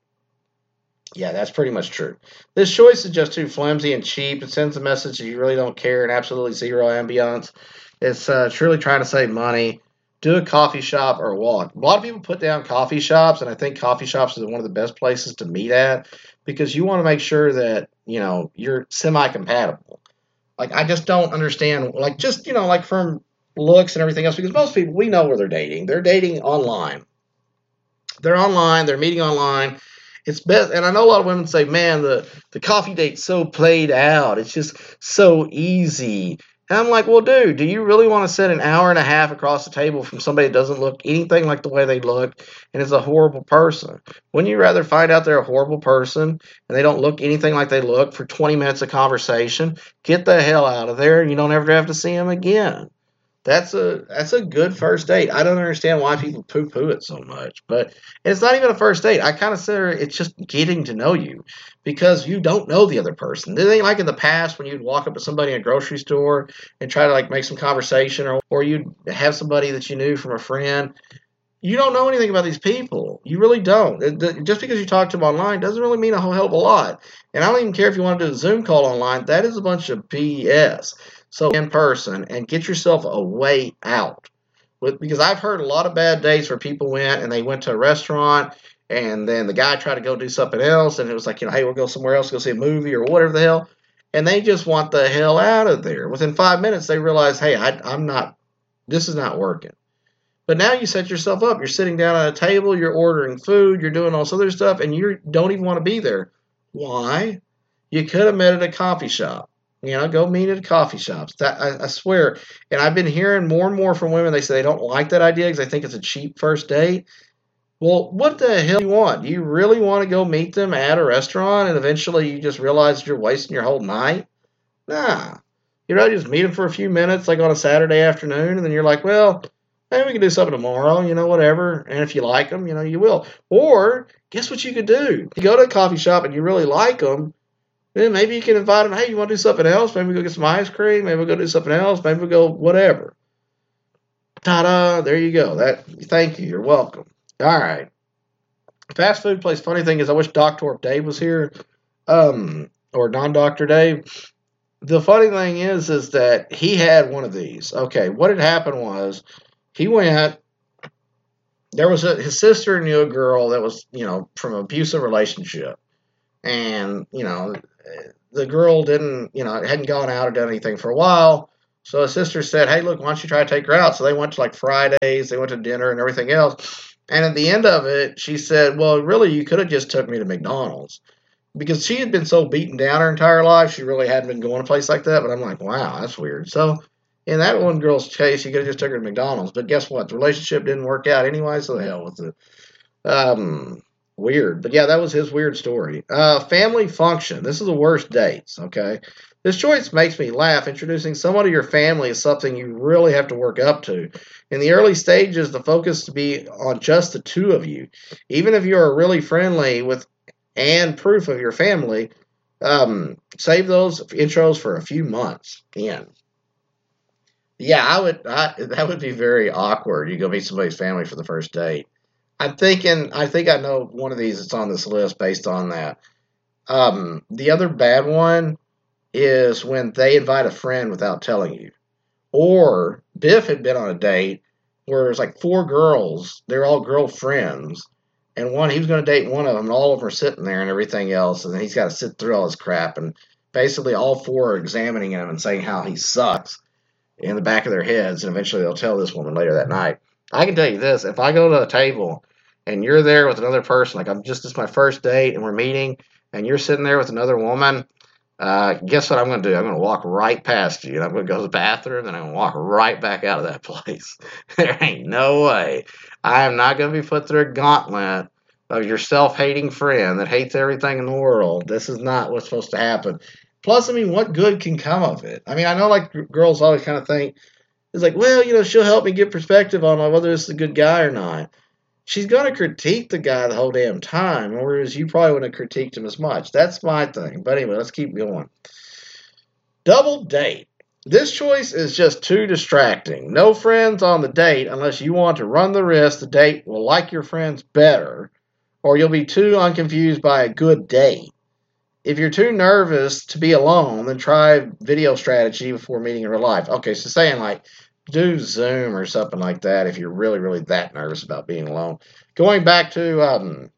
Speaker 1: Yeah, that's pretty much true. This choice is just too flimsy and cheap. It sends a message that you really don't care and absolutely zero ambiance. It's uh, truly trying to save money. Do a coffee shop or walk. A lot of people put down coffee shops, and I think coffee shops is one of the best places to meet at because you want to make sure that, you know, you're semi-compatible. Like, I just don't understand, like, just, you know, like from looks and everything else, because most people, we know where they're dating. They're dating online. They're online. They're meeting online. It's best, and I know a lot of women say, man, the, the coffee date's so played out. It's just so easy. And I'm like, well, dude, do you really want to sit an hour and a half across the table from somebody that doesn't look anything like the way they look and is a horrible person? Wouldn't you rather find out they're a horrible person and they don't look anything like they look for twenty minutes of conversation? Get the hell out of there, and you don't ever have to see them again. That's a that's a good first date. I don't understand why people poo-poo it so much. But it's not even a first date. I kind of say it's just getting to know you because you don't know the other person. It ain't like in the past when you'd walk up to somebody in a grocery store and try to like make some conversation, or, or you'd have somebody that you knew from a friend. You don't know anything about these people. You really don't. It, just because you talk to them online doesn't really mean a whole hell of a lot. And I don't even care if you want to do a Zoom call online. That is a bunch of B S. So in person and get yourself a way out. With, because I've heard a lot of bad dates where people went and they went to a restaurant and then the guy tried to go do something else and it was like, you know, hey, we'll go somewhere else, go see a movie or whatever the hell. And they just want the hell out of there. Within five minutes, they realize, hey, I, I'm not, this is not working. But now you set yourself up. You're sitting down at a table, you're ordering food, you're doing all this other stuff, and you don't even want to be there. Why? You could have met at a coffee shop. You know, go meet at coffee shops. That I, I swear. And I've been hearing more and more from women. They say they don't like that idea because they think it's a cheap first date. Well, what the hell do you want? Do you really want to go meet them at a restaurant and eventually you just realize you're wasting your whole night? Nah. You'd rather just meet them for a few minutes, like on a Saturday afternoon, and then you're like, well, maybe we can do something tomorrow, you know, whatever. And if you like them, you know, you will. Or guess what you could do? You go to a coffee shop and you really like them. Then maybe you can invite them, hey, you want to do something else? Maybe we go get some ice cream. Maybe we'll go do something else. Maybe we'll go whatever. Ta-da, there you go. That. Thank you. You're welcome. All right. Fast food place. Funny thing is I wish Doctor Dave was here, um, or non-Doctor Dave. The funny thing is, is that he had one of these. Okay, what had happened was he went, there was a his sister knew a girl that was, you know, from an abusive relationship, and you know, the girl didn't, you know, hadn't gone out or done anything for a while. So his sister said, "Hey, look, why don't you try to take her out?" So they went to like Fridays, they went to dinner and everything else. And at the end of it, she said, "Well, really, you could have just took me to McDonald's." Because she had been so beaten down her entire life, she really hadn't been going to a place like that. But I'm like, wow, that's weird. So in that one girl's case, you could have just took her to McDonald's. But guess what? The relationship didn't work out anyway, so the hell with it. Um, weird. But yeah, that was his weird story. Uh, family function. This is the worst dates, okay? This choice makes me laugh. Introducing someone to your family is something you really have to work up to. In the early stages, the focus to be on just the two of you. Even if you are really friendly with and proof of your family, um, save those intros for a few months in. Yeah, I would. I, that would be very awkward. You go meet somebody's family for the first date. I'm thinking. I think I know one of these that's on this list based on that. Um, the other bad one is when they invite a friend without telling you. Or Biff had been on a date where there's like four girls. They're all girlfriends. And one, he was going to date one of them, and all of them are sitting there and everything else. And then he's got to sit through all this crap. And basically, all four are examining him and saying how he sucks in the back of their heads. And eventually, they'll tell this woman later that night. I can tell you this: if I go to a table and you're there with another person, like I'm just, it's my first date and we're meeting, and you're sitting there with another woman, uh, guess what I'm going to do? I'm going to walk right past you, and I'm going to go to the bathroom, and I'm going to walk right back out of that place. There ain't no way. I am not going to be put through a gauntlet of your self-hating friend that hates everything in the world. This is not what's supposed to happen. Plus, I mean, what good can come of it? I mean, I know like girls always kind of think, it's like, well, you know, she'll help me get perspective on whether this is a good guy or not. She's going to critique the guy the whole damn time, whereas you probably wouldn't have critiqued him as much. That's my thing. But anyway, let's keep going. Double date. This choice is just too distracting. No friends on the date unless you want to run the risk the date will like your friends better, or you'll be too unconfused by a good date. If you're too nervous to be alone, then try video strategy before meeting in real life. Okay, so saying like, do Zoom or something like that if you're really, really that nervous about being alone. Going back to um,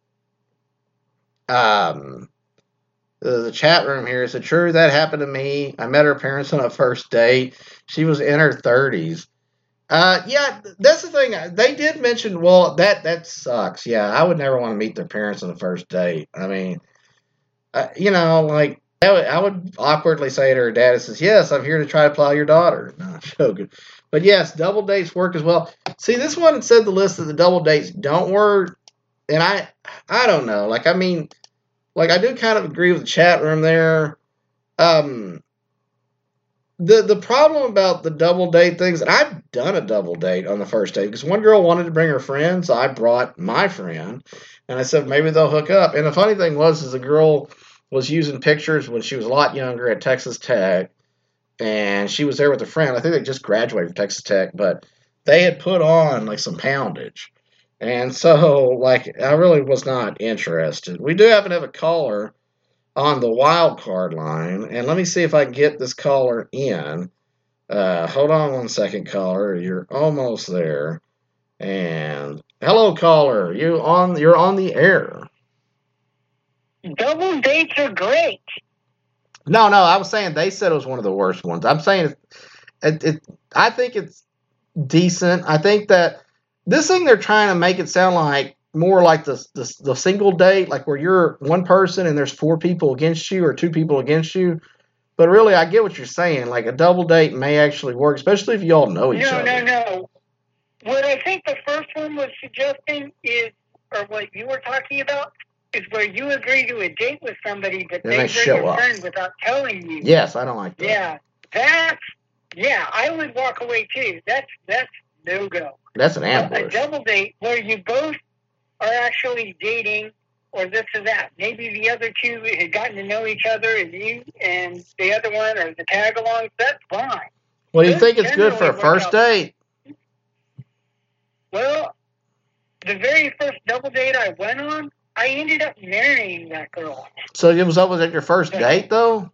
Speaker 1: um, the, the chat room here, is it true that happened to me? I met her parents on a first date. She was in her thirties. Uh, yeah, that's the thing. They did mention, well, that, that sucks. Yeah, I would never want to meet their parents on the first date. I mean, uh, you know, like, I would, I would awkwardly say to her dad, it says, yes, I'm here to try to plow your daughter. No, I'm joking. But yes, double dates work as well. See, this one said the list of the double dates don't work. And I, I don't know. Like, I mean, like, I do kind of agree with the chat room there. Um, the, the problem about the double date things, and I've done a double date on the first date because one girl wanted to bring her friend, so I brought my friend. And I said, maybe they'll hook up. And the funny thing was, is the girl was using pictures when she was a lot younger at Texas Tech, and she was there with a friend. I think they just graduated from Texas Tech, but they had put on like some poundage. And so, like, I really was not interested. We do happen to have a caller on the wild card line, and let me see if I can get this caller in. Uh, hold on one second, caller. You're almost there. And hello, caller. You on? You're on the air.
Speaker 2: Double dates are great.
Speaker 1: No, no, I was saying they said it was one of the worst ones. I'm saying it, it, it I think it's decent. I think that this thing they're trying to make it sound like more like the, the the single date, like where you're one person and there's four people against you or two people against you. But really, I get what you're saying. Like a double date may actually work, especially if you all know each
Speaker 2: no,
Speaker 1: other.
Speaker 2: No, no, no. What I think the first one was suggesting is, or what you were talking about, is where you agree to a date with somebody, but
Speaker 1: And
Speaker 2: they,
Speaker 1: they
Speaker 2: bring
Speaker 1: show
Speaker 2: a
Speaker 1: up.
Speaker 2: friend without telling you.
Speaker 1: Yes, I don't like that.
Speaker 2: Yeah, that's, yeah, I would walk away too. That's, that's no-go.
Speaker 1: That's an
Speaker 2: A, a
Speaker 1: ambush.
Speaker 2: double date where you both are actually dating or this or that. Maybe the other two had gotten to know each other and you and the other one or the tag-along, that's fine.
Speaker 1: Well, do you
Speaker 2: Those
Speaker 1: think it's good for a
Speaker 2: generally work
Speaker 1: first
Speaker 2: out.
Speaker 1: date?
Speaker 2: Well, the very first double date I went on, I ended up marrying that girl.
Speaker 1: So it was up was at your first
Speaker 2: Yeah.
Speaker 1: date, though?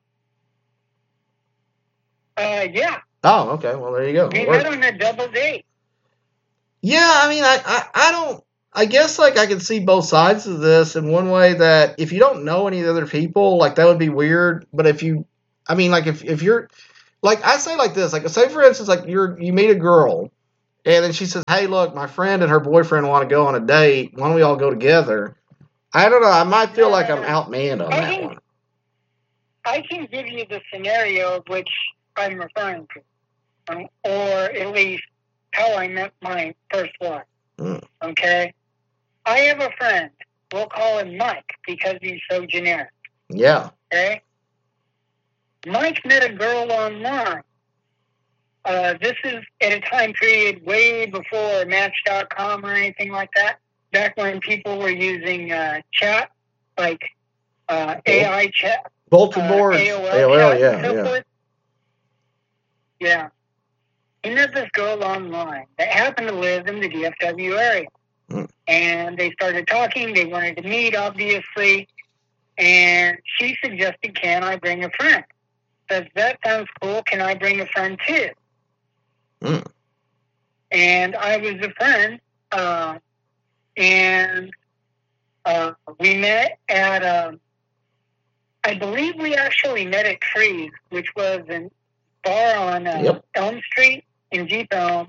Speaker 2: Uh, yeah.
Speaker 1: Oh, okay. Well, there you go.
Speaker 2: We
Speaker 1: It worked.
Speaker 2: met on a double date.
Speaker 1: Yeah, I mean, I, I, I don't. I guess like I can see both sides of this in one way that if you don't know any of the other people, like that would be weird. But if you, I mean, like if if you're like I say like this, like say for instance, like you're you meet a girl and then she says, "Hey, look, my friend and her boyfriend want to go on a date. Why don't we all go together?" I don't know. I might feel like I'm outmanned on
Speaker 2: I
Speaker 1: that
Speaker 2: can,
Speaker 1: one.
Speaker 2: I can give you the scenario of which I'm referring to, um, or at least how I met my first wife.
Speaker 1: Mm.
Speaker 2: Okay? I have a friend. We'll call him Mike because he's so generic.
Speaker 1: Yeah.
Speaker 2: Okay? Mike met a girl online. Uh, this is at a time period way before Match dot com or anything like that. Back when people were using uh, chat, like uh, A I chat.
Speaker 1: Bulletin
Speaker 2: uh,
Speaker 1: boards.
Speaker 2: A O L,
Speaker 1: A O L,
Speaker 2: chat
Speaker 1: yeah,
Speaker 2: and so
Speaker 1: yeah.
Speaker 2: forth. Yeah. He met this girl online that happened to live in the D F W area.
Speaker 1: Mm.
Speaker 2: And they started talking. They wanted to meet, obviously. And she suggested, can I bring a friend? Says, that sounds cool. Can I bring a friend too?
Speaker 1: Mm.
Speaker 2: And I was a friend. Uh, and uh, we met at, um, I believe we actually met at Trees, which was a bar on uh,
Speaker 1: Yep.
Speaker 2: Elm Street in Deep Elm.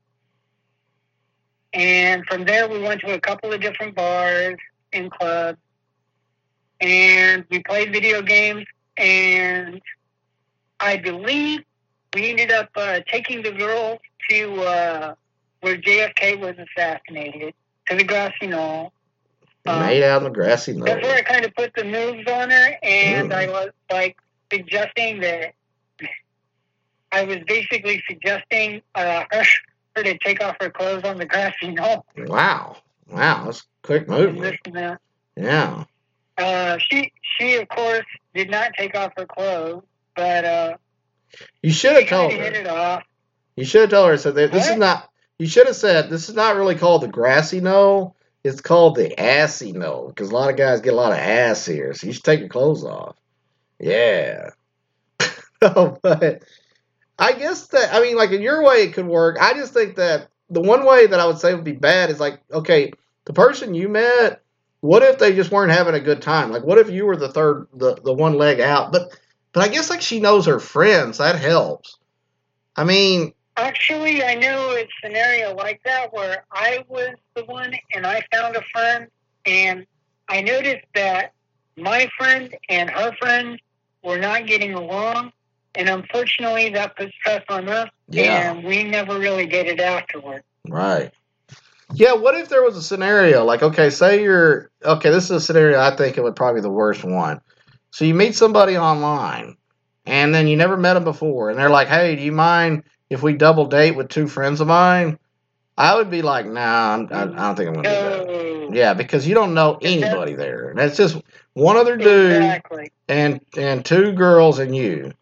Speaker 2: And from there, we went to a couple of different bars and clubs. And we played video games. And I believe we ended up uh, taking the girl to uh, where J F K was assassinated, to the grassy knoll. Um,
Speaker 1: Made out on the grassy knoll.
Speaker 2: That's where I kind of put the moves on her. And
Speaker 1: Mm.
Speaker 2: I was like suggesting that I was basically suggesting uh, her, her to take off her clothes on the grassy knoll.
Speaker 1: Wow. Wow, that's quick
Speaker 2: And
Speaker 1: movement.
Speaker 2: this and that.
Speaker 1: Yeah.
Speaker 2: Uh, she, she of course, did not take off her clothes, but uh,
Speaker 1: You should
Speaker 2: we
Speaker 1: have told
Speaker 2: kind of hit
Speaker 1: her.
Speaker 2: it off.
Speaker 1: You should have told her. So that this is
Speaker 2: What?
Speaker 1: not. You should have said this is not really called the grassy knoll. It's called the assy knoll because a lot of guys get a lot of ass here. So you should take your clothes off. Yeah. No, but I guess that I mean, like in your way, it could work. I just think that the one way that I would say would be bad is like, okay, the person you met. What if they just weren't having a good time? Like, what if you were the third, the, the one leg out? But, but I guess like she knows her friends. That helps. I mean,
Speaker 2: Actually, I know a scenario like that where I was the one and I found a friend, and I noticed that my friend and her friend were not getting along, and unfortunately that puts stress on us,
Speaker 1: Yeah.
Speaker 2: and we never really did it afterward.
Speaker 1: right. Yeah, what if there was a scenario like, okay, say you're, okay, this is a scenario I think it would probably be the worst one. So you meet somebody online and then you never met them before and they're like, hey, do you mind if we double date with two friends of mine? I would be like, nah, I'm, I, I don't think I'm going to do that.
Speaker 2: No,
Speaker 1: Yeah, because you don't know anybody there. And it's just one other dude
Speaker 2: exactly.
Speaker 1: and and two girls and you.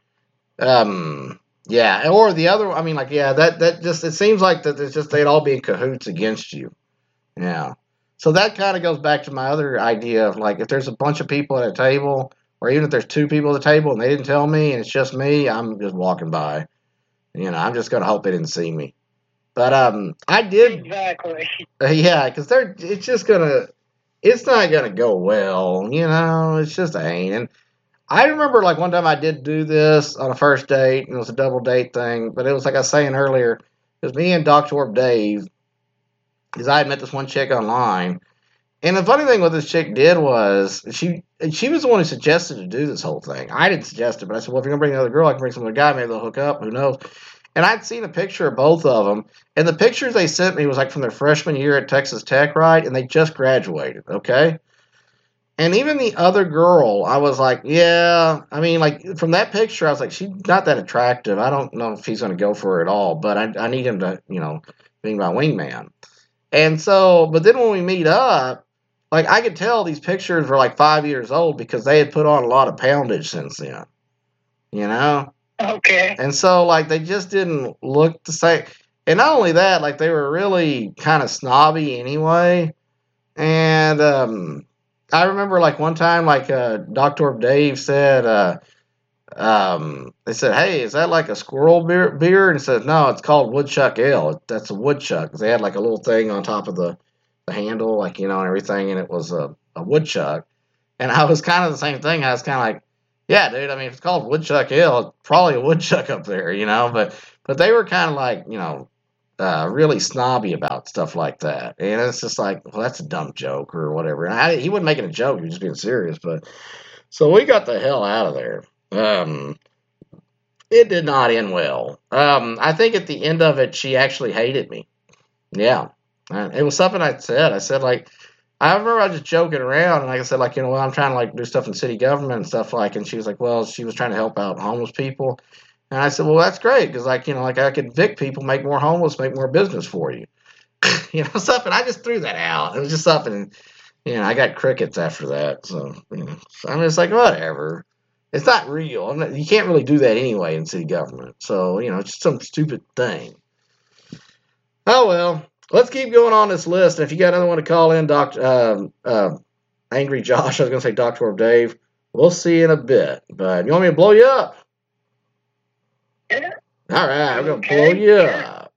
Speaker 1: Um, yeah, or the other. I mean, like, yeah, that that just it seems like that it's just they'd all be in cahoots against you. Yeah. So that kind of goes back to my other idea of like if there's a bunch of people at a table, or even if there's two people at the table and they didn't tell me and it's just me, I'm just walking by. You know, I'm just gonna hope they didn't see me. But um, I did.
Speaker 2: Exactly.
Speaker 1: Uh, yeah, because they're it's just gonna it's not gonna go well, you know. It's just ain't. And I remember like one time I did do this on a first date, and it was a double date thing. But it was like I was saying earlier, it was me and Doctor Dave, because I had met this one chick online. And the funny thing what this chick did was she she was the one who suggested to do this whole thing. I didn't suggest it, but I said, well, if you're gonna bring another girl, I can bring some other guy. Maybe they'll hook up. Who knows? And I'd seen a picture of both of them, and the pictures they sent me was like from their freshman year at Texas Tech, right? And they just graduated, okay? And even the other girl, I was like, yeah, I mean, like from that picture, I was like, she's not that attractive. I don't know if he's going to go for her at all, but I, I need him to, you know, be my wingman. And so, but then when we meet up, like I could tell these pictures were like five years old because they had put on a lot of poundage since then, you know?
Speaker 2: Okay.
Speaker 1: And so, like, they just didn't look the same. And not only that, like, they were really kind of snobby anyway. And um, I remember, like, one time, like, uh, Doctor Dave said, uh, um, they said, "Hey, is that like a squirrel beer?" beer? And he said, "No, it's called woodchuck ale. That's a woodchuck." They had like a little thing on top of the, the handle, like you know, and everything, and it was a, a woodchuck. And I was kind of the same thing. I was kind of like, "Yeah, dude. I mean, if it's called woodchuck ale, it's probably a woodchuck up there, you know." But but they were kind of like, you know, uh, really snobby about stuff like that, and it's just like, well, that's a dumb joke or whatever. And I, he wasn't making a joke; he was just being serious. But so we got the hell out of there. Um, it did not end well. Um, I think at the end of it, she actually hated me. Yeah. Uh, It was something I said. I said, like, I remember I was just joking around, and like I said, like, you know, well, I'm trying to, like, do stuff in city government and stuff, like, and she was like, well, she was trying to help out homeless people. And I said, well, that's great, because, like, you know, like, I could evict people, make more homeless, make more business for you. You know, something. I just threw that out. It was just something. You know, I got crickets after that. So, you know, so I'm just like, whatever. It's not real. I'm not- you can't really do that anyway in city government. So, you know, it's just some stupid thing. Oh, well. Let's keep going on this list. And if you got another one to call in, Doctor Um, uh, Angry Josh, I was going to say Doctor or Dave, we'll see you in a bit. But you want me to blow you up?
Speaker 2: Yeah.
Speaker 1: All right, I'm going to blow
Speaker 2: Okay,
Speaker 1: you
Speaker 2: sure.
Speaker 1: up.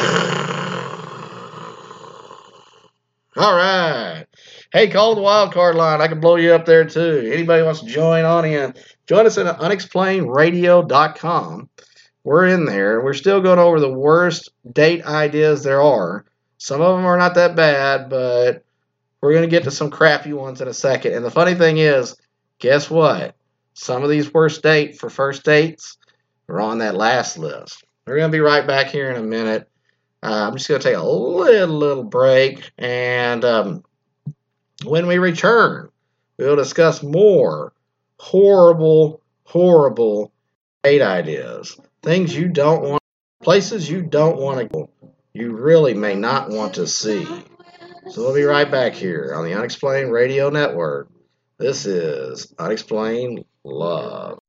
Speaker 1: All right. Hey, call the wild card line. I can blow you up there too. Anybody wants to join on in, join us at unexplained radio dot com. We're in there. We're still going over the worst date ideas there are. Some of them are not that bad, but we're going to get to some crappy ones in a second. And the funny thing is, guess what? Some of these worst date for first dates are on that last list. We're going to be right back here in a minute. Uh, I'm just going to take a little, little break. And um, when we return, we'll discuss more horrible, horrible date ideas. Things you don't want, places you don't want to go. You really may not want to see. So we'll be right back here on the Unexplained Radio Network. This is Unexplained Love.